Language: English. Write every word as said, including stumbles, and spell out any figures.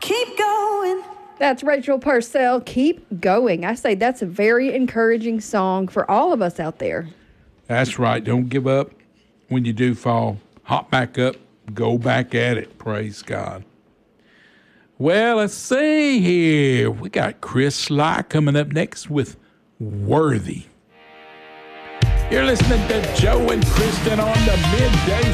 keep going. That's Rachel Purcell, Keep Going. I say that's a very encouraging song for all of us out there. That's right. Don't give up when you do fall. Hop back up. Go back at it. Praise God. Well, let's see here. We got Chris Sly coming up next with Worthy. You're listening to Joe and Kristen on the Midday